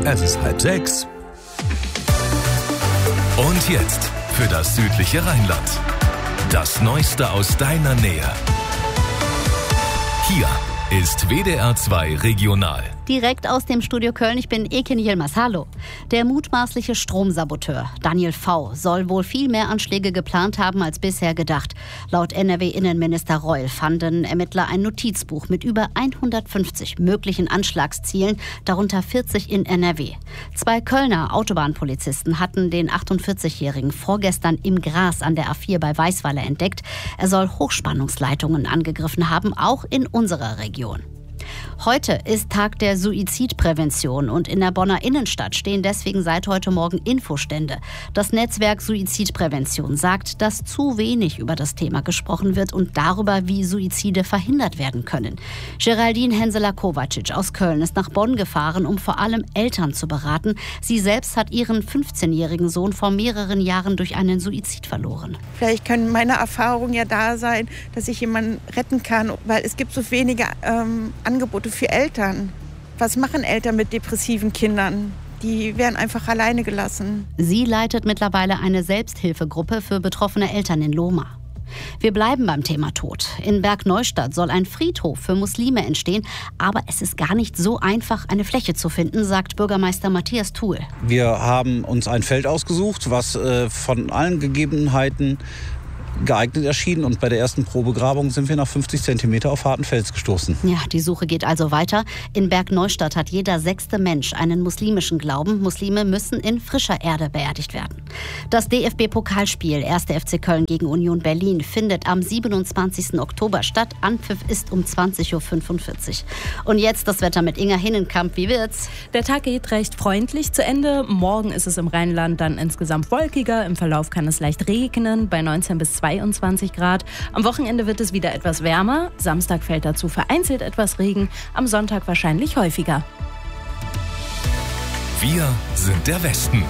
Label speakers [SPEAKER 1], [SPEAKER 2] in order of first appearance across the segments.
[SPEAKER 1] Es ist 5:30. Und jetzt für das südliche Rheinland. Das Neueste aus deiner Nähe. Hier ist WDR 2 Regional.
[SPEAKER 2] Direkt aus dem Studio Köln, ich bin Ekin Yilmaz. Hallo. Der mutmaßliche Stromsaboteur Daniel V. soll wohl viel mehr Anschläge geplant haben als bisher gedacht. Laut NRW-Innenminister Reul fanden Ermittler ein Notizbuch mit über 150 möglichen Anschlagszielen, darunter 40 in NRW. 2 Kölner Autobahnpolizisten hatten den 48-Jährigen vorgestern im Gras an der A4 bei Weisweiler entdeckt. Er soll Hochspannungsleitungen angegriffen haben, auch in unserer Region. Heute ist Tag der Suizidprävention und in der Bonner Innenstadt stehen deswegen seit heute Morgen Infostände. Das Netzwerk Suizidprävention sagt, dass zu wenig über das Thema gesprochen wird und darüber, wie Suizide verhindert werden können. Geraldine Henseler-Kovacic aus Köln ist nach Bonn gefahren, um vor allem Eltern zu beraten. Sie selbst hat ihren 15-jährigen Sohn vor mehreren Jahren durch einen Suizid verloren.
[SPEAKER 3] Vielleicht können meine Erfahrungen ja da sein, dass ich jemanden retten kann, weil es gibt so wenige Angebote für Eltern. Was machen Eltern mit depressiven Kindern? Die werden einfach alleine gelassen.
[SPEAKER 2] Sie leitet mittlerweile eine Selbsthilfegruppe für betroffene Eltern in Lohmar. Wir bleiben beim Thema Tod. In Bergneustadt soll ein Friedhof für Muslime entstehen, aber es ist gar nicht so einfach, eine Fläche zu finden, sagt Bürgermeister Matthias Thuel.
[SPEAKER 4] Wir haben uns ein Feld ausgesucht, was von allen Gegebenheiten geeignet erschienen, und bei der ersten Probegrabung sind wir nach 50 Zentimeter auf harten Fels gestoßen.
[SPEAKER 2] Ja, die Suche geht also weiter. In Bergneustadt hat jeder 6. Mensch einen muslimischen Glauben. Muslime müssen in frischer Erde beerdigt werden. Das DFB-Pokalspiel 1. FC Köln gegen Union Berlin findet am 27. Oktober statt. Anpfiff ist um 20.45 Uhr. Und jetzt das Wetter mit Inga Hinnenkamp. Wie wird's?
[SPEAKER 5] Der Tag geht recht freundlich zu Ende. Morgen ist es im Rheinland dann insgesamt wolkiger. Im Verlauf kann es leicht regnen bei 19 bis 22 Grad. Am Wochenende wird es wieder etwas wärmer. Samstag fällt dazu vereinzelt etwas Regen. Am Sonntag wahrscheinlich häufiger.
[SPEAKER 1] Wir sind der Westen.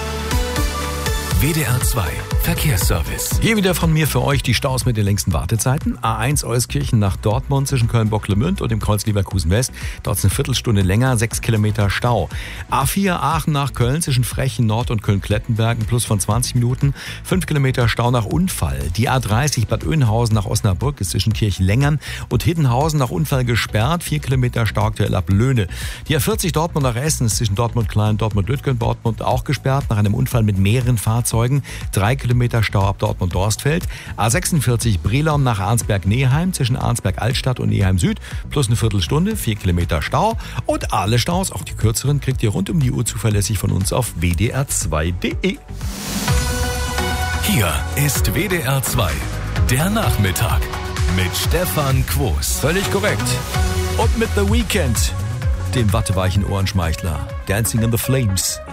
[SPEAKER 1] WDR 2 Verkehrsservice.
[SPEAKER 6] Hier wieder von mir für euch die Staus mit den längsten Wartezeiten. A1 Euskirchen nach Dortmund zwischen Köln-Bocklemünd und dem Kreuz Leverkusen West. Dort ist eine Viertelstunde länger, 6 Kilometer Stau. A4 Aachen nach Köln zwischen Frechen Nord und Köln-Klettenberg, ein Plus von 20 Minuten. 5 Kilometer Stau nach Unfall. Die A30 Bad Oeynhausen nach Osnabrück ist zwischen Kirchlängern und Hiddenhausen nach Unfall gesperrt. 4 Kilometer Stau aktuell ab Löhne. Die A40 Dortmund nach Essen ist zwischen Dortmund-Klein und Dortmund-Lütgen-Dortmund auch gesperrt nach einem Unfall mit mehreren Fahrzeugen. 3 Kilometer Stau ab Dortmund-Dorstfeld. A46 Brilon nach Arnsberg-Neheim zwischen Arnsberg-Altstadt und Neheim Süd. Plus eine Viertelstunde, 4 Kilometer Stau. Und alle Staus, auch die kürzeren, kriegt ihr rund um die Uhr zuverlässig von uns auf wdr2.de.
[SPEAKER 1] Hier ist WDR 2, der Nachmittag mit Stefan Quos.
[SPEAKER 6] Völlig korrekt. Und mit The Weeknd, dem watteweichen Ohrenschmeichler. Dancing in the Flames.